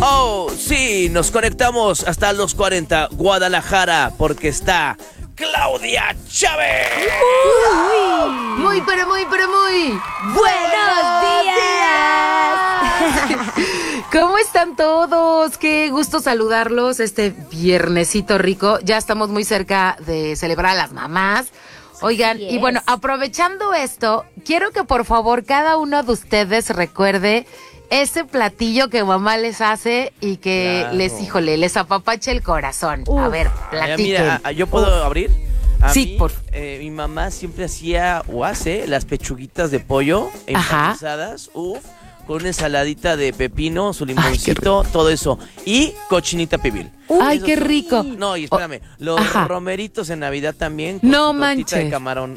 Oh, sí, nos conectamos hasta los 40, Guadalajara, porque está Claudia Chávez. Muy, pero muy ¡Buenos días! ¿Cómo están todos? Qué gusto saludarlos este viernesito rico. Ya estamos muy cerca de celebrar a las mamás. Oigan, y bueno, aprovechando esto, quiero que por favor cada uno de ustedes recuerde ese platillo que mamá les hace y que les apapache el corazón. A ver, platiquen. Mira, ¿yo puedo abrir? Sí, mi mamá siempre hacía o hace las pechuguitas de pollo empanizadas, con una ensaladita de pepino, su limoncito, todo eso. Y cochinita pibil. ¡Ay, qué rico! No, y espérame, los romeritos en Navidad también. No manches. manches. De camarón.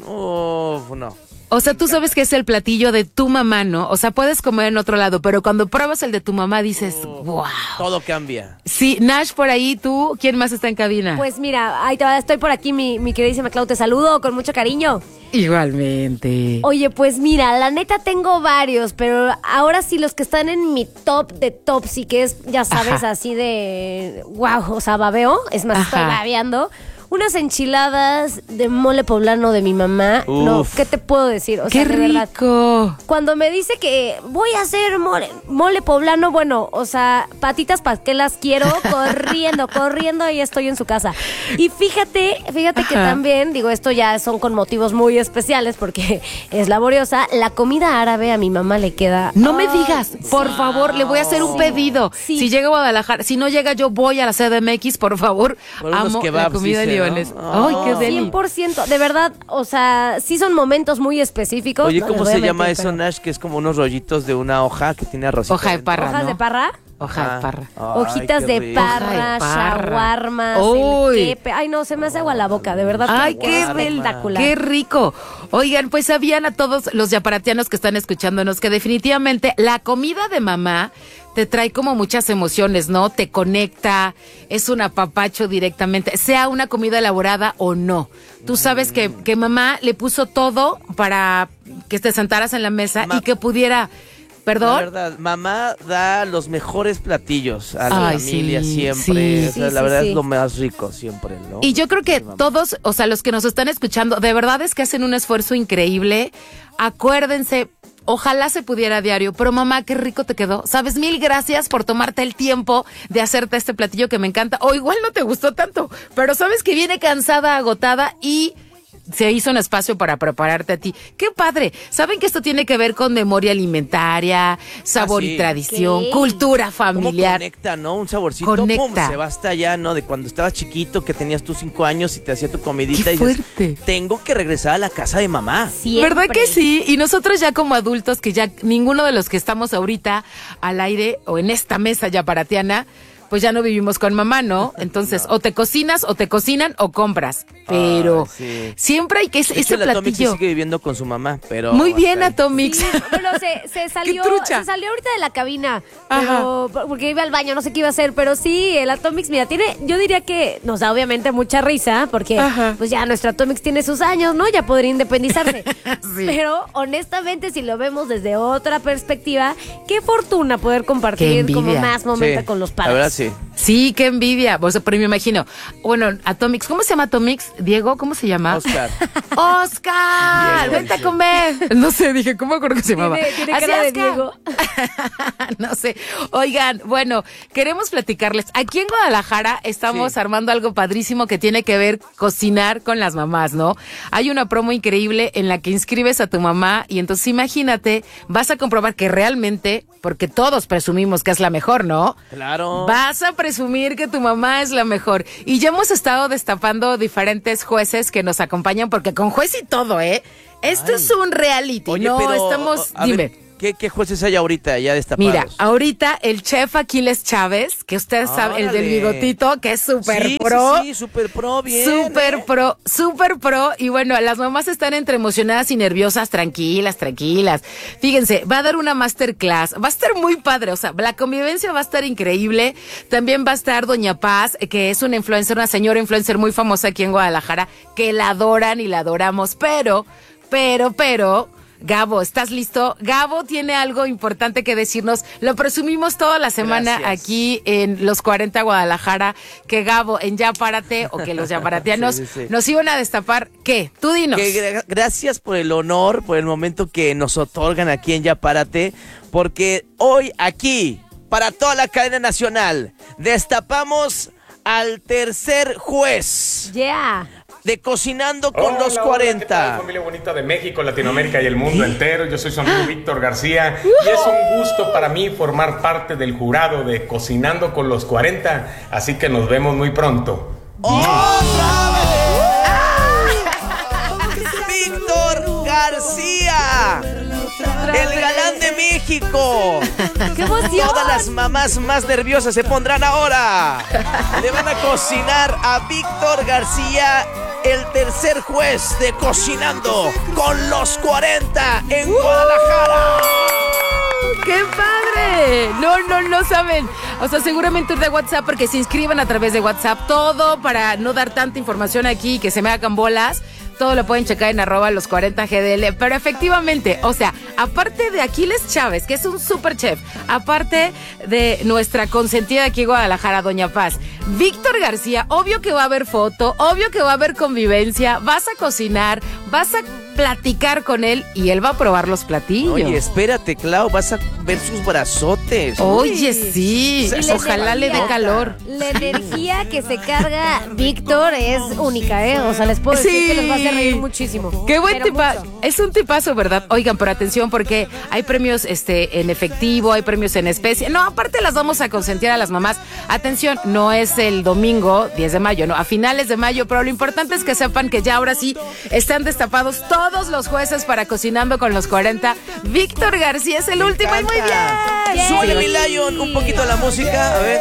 No. O sea, tú sabes que es el platillo de tu mamá, ¿no? O sea, puedes comer en otro lado, pero cuando pruebas el de tu mamá dices, wow. Todo cambia. Sí, Nash, por ahí, ¿tú? ¿Quién más está en cabina? Pues mira, ahí estoy por aquí, mi queridísima Clau, te saludo con mucho cariño. Igualmente. Oye, pues mira, la neta tengo varios, pero ahora sí los que están en mi top de tops y que es, ya sabes, así de wow, o sea, babeo, es más, estoy babeando. Unas enchiladas de mole poblano de mi mamá. Uf. No, ¿qué te puedo decir? O sea, ¡Qué de verdad, rico! cuando me dice que voy a hacer mole poblano, bueno, o sea, patitas para que las quiero, corriendo, y estoy en su casa. Y fíjate que también, digo, esto ya son con motivos muy especiales porque es laboriosa. La comida árabe a mi mamá le queda... No me digas, por favor, le voy a hacer un pedido. Sí. Si llega a Guadalajara, si no llega yo voy a la CDMX, por favor. Por unos Amo kebabs, la comida dice, libanesa. ¿no? Ay, qué deli. 100%, de verdad, o sea, sí son momentos muy específicos. Oye, No ¿cómo les voy se a llama mentir, eso, pero- Nash? Que es como unos rollitos de una hoja que tiene arrocito. Hoja de dentro. parra, ¿Hojas ¿no? de parra? Hoja de parra. Ay, Hojitas qué de rico. Hoja parra, de parra. shawarmas, Uy. el quepe. Ay, no, se me hace agua la boca, de verdad. Ay, qué espectacular. ¡Qué rico! Oigan, pues sabían a todos los yaparatianos que están escuchándonos que definitivamente la comida de mamá te trae como muchas emociones, ¿no? Te conecta, es un apapacho directamente, sea una comida elaborada o no. Tú sabes que mamá le puso todo para que te sentaras en la mesa y que pudiera... ¿Perdón? La verdad, mamá da los mejores platillos a la Ay, familia sí, siempre. sí. O sea, la verdad es lo más rico siempre, ¿no? Y yo creo que todos, o sea, los que nos están escuchando, de verdad es que hacen un esfuerzo increíble. Acuérdense, ojalá se pudiera a diario, pero mamá, qué rico te quedó. Sabes, mil gracias por tomarte el tiempo de hacerte este platillo que me encanta. O igual no te gustó tanto, pero sabes que viene cansada, agotada y... se hizo un espacio para prepararte a ti. ¡Qué padre! ¿Saben que esto tiene que ver con memoria alimentaria, sabor y tradición, ¿Qué? cultura ¿Cómo familiar? conecta, no? Un saborcito, Conecta. pum, se va hasta allá, ¿no? De cuando estabas chiquito, que tenías tus 5 años y te hacía tu comidita ¡Qué y dices, fuerte! tengo que regresar a la casa de mamá. Siempre. ¿Verdad que sí? Y nosotros ya como adultos, que ya ninguno de los que estamos ahorita al aire o en esta mesa yaparatiana, pues ya no vivimos con mamá, ¿no? Entonces, o te cocinas, o te cocinan, o compras. Pero sí. siempre hay que De hecho, ese la Atomic sí platillo. sigue viviendo con su mamá, pero... Muy bien, hasta ahí. Atomix. Sí, bueno, se salió, ¡Qué trucha! se salió ahorita de la cabina, pero, porque iba al baño, no sé qué iba a hacer, pero sí, el Atomix, mira, yo diría que nos da obviamente mucha risa, porque pues ya nuestro Atomix tiene sus años, ¿no? Ya podría independizarse. Sí. Pero honestamente, si lo vemos desde otra perspectiva, qué fortuna poder Qué compartir envidia. como más momentos Sí, con los la padres. verdad, sí. Sí, qué envidia. O sea, pero me imagino. Bueno, Atomix, ¿cómo se llama Atomix? Diego, ¿cómo se llama? Oscar. ¡Oscar! Diego, ¡Vente a dice. comer! No sé, dije, ¿cómo creo que se llamaba? Tiene Así, cara de Oscar. Diego. No sé. Oigan, bueno, queremos platicarles. Aquí en Guadalajara estamos Sí. armando algo padrísimo que tiene que ver cocinar con las mamás, ¿no? Hay una promo increíble en la que inscribes a tu mamá y entonces imagínate, vas a comprobar que realmente, porque todos presumimos que es la mejor, ¿no? Claro. Vas a presumir que tu mamá es la mejor. Y ya hemos estado destapando diferentes jueces que nos acompañan, porque con juez y todo, ¿eh? Esto es un reality, Oye, no pero, estamos... a Dime. ver, ¿qué jueces hay ahorita ya destapados? Mira, ahorita el chef Aquiles Chávez, que ustedes saben, el del Órale. bigotito, que es súper Sí, pro. Sí, súper pro, bien. Súper pro. Y bueno, las mamás están entre emocionadas y nerviosas, tranquilas. Fíjense, va a dar una masterclass. Va a estar muy padre. O sea, la convivencia va a estar increíble. También va a estar Doña Paz, que es una influencer, una señora influencer muy famosa aquí en Guadalajara, que la adoran y la adoramos. Pero, Gabo, ¿estás listo? Gabo tiene algo importante que decirnos. Lo presumimos toda la semana aquí en Los 40 Guadalajara, que Gabo en Ya Párate, o que los yaparatianos nos iban a destapar. ¿Qué? Tú dinos. Gracias por el honor, por el momento que nos otorgan aquí en Ya Párate, porque hoy aquí, para toda la cadena nacional, destapamos al tercer juez. De Cocinando con los 40. ¿Qué tal, familia bonita de México, Latinoamérica y el mundo entero? Yo soy su amigo Víctor García y es un gusto para mí formar parte del jurado de Cocinando con los 40, así que nos vemos muy pronto. ¡Otra vez! ¡Víctor García! ¡El galán de México! ¡Qué emoción! Todas las mamás más nerviosas se pondrán ahora. Le van a cocinar a Víctor García, el tercer juez de Cocinando con los 40 en Guadalajara. ¡Qué padre! No saben. O sea, seguramente es de WhatsApp, porque se inscriban a través de WhatsApp. Todo para no dar tanta información aquí y que se me hagan bolas. Todo lo pueden checar en @los40GDL. Pero efectivamente, o sea, aparte de Aquiles Chávez, que es un super chef, aparte de nuestra consentida de aquí en Guadalajara, Doña Paz, Víctor García, obvio que va a haber foto, obvio que va a haber convivencia, vas a cocinar, vas a platicar con él y él va a probar los platillos. Oye, espérate, Clau, vas a ver sus brazotes. Oye, sí, ojalá le dé calor. La energía que se carga Víctor es única, ¿eh? O sea, les puedo decir que los va a hacer reír muchísimo. Qué buen tipazo. Es un tipazo, ¿verdad? Oigan, pero atención, porque hay premios en efectivo, hay premios en especie. No, aparte las vamos a consentir a las mamás. Atención, no es el domingo 10 de mayo, no, a finales de mayo, pero lo importante es que sepan que ya ahora sí están destapados todos los jueces para Cocinando con los 40. Víctor García es el último y muy bien. Súbele, mi Lion, un poquito la música, a ver.